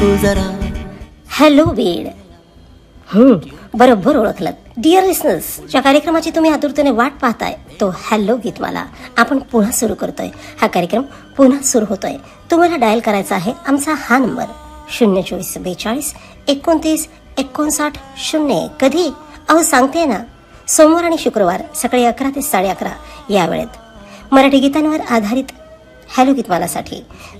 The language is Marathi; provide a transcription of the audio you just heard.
हॅलो बीड. बरोबर ओळखलं. डिअर लिसनर्स, ज्या कार्यक्रमाची तुम्ही आतुरतेने वाट पाहताय तो हॅलो गीतमाला आपण पुन्हा सुरू करतोय. हा कार्यक्रम पुन्हा सुरू होतोय. तुम्हाला डायल करायचा आहे आमचा हा नंबर 02442292960. कधी? अहो सांगते ना, सोमवार आणि शुक्रवार सकाळी 11 ते 11:30 या वेळेत मराठी गीतांवर आधारित हॅलो गीतमालासाठी